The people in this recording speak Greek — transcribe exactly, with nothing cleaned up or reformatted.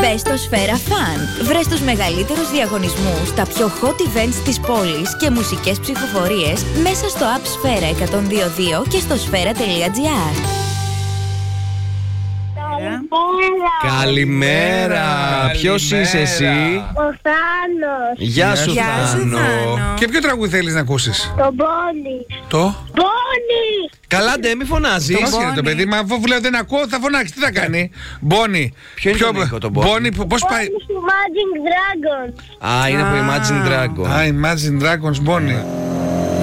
Μπες στο Σφαίρα Fun. Βρες τους μεγαλύτερους διαγωνισμούς, τα πιο hot events της πόλης και μουσικές ψηφοφορίες μέσα στο app Σφαίρα εκατόν δύο δύο και στο σφαίρα τελεία τζι άρ. Καλημέρα. Καλημέρα. Ποιος είσαι εσύ? Ο Θάνος. Γεια σου, Γεια σου, Θάνο. Θάνο. Και ποιο τραγούδι θέλεις να ακούσεις? Το Μπόνι. Το? Μπόνι. Καλά, ντε, μη φωνάζεις. Όχι ρε το παιδί, μα αφού λέω δεν ακούω θα φωνάξει, τι θα κάνει? Μπόνι. Ποιο είναι το ήχο, το Μπόνι? Μπόνι, πώς πάει? Μπόνι του Imagine Dragons. Α, είναι από Imagine Dragon. Α, Imagine Dragons, Μπόνι.